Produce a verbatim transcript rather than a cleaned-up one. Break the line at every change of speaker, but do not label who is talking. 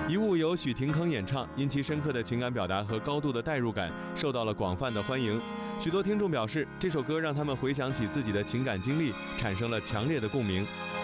遗物由许廷铿演唱，因其深刻的情感表达和高度的代入感，受到了广泛的欢迎。许多听众表示，这首歌让他们回想起自己的情感经历，产生了强烈的共鸣。